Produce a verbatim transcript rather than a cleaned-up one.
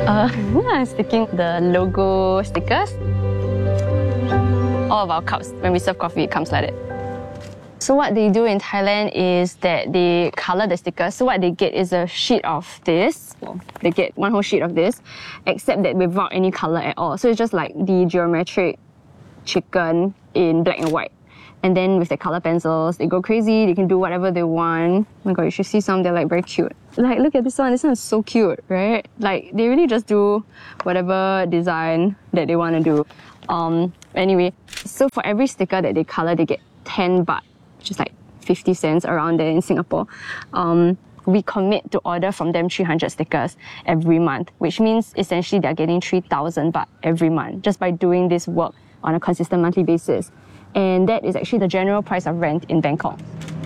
Uh, I'm sticking the logo stickers. All of our cups, when we serve coffee, it comes like that. So what they do in Thailand is that they color the stickers. So what they get is a sheet of this. Well, they get one whole sheet of this, except that without any color at all. So it's just like the geometric chicken in black and white. And then with the color pencils, they go crazy. They can do whatever they want. Oh my god, you should see some. They're like very cute. Like, look at this one. This one is so cute, right? Like, they really just do whatever design that they want to do. Um, anyway, so for every sticker that they color, they get ten baht, which is like fifty cents around there in Singapore. Um, we commit to order from them three hundred stickers every month, which means essentially they're getting three thousand baht every month just by doing this work on a consistent monthly basis. And that is actually the general price of rent in Bangkok.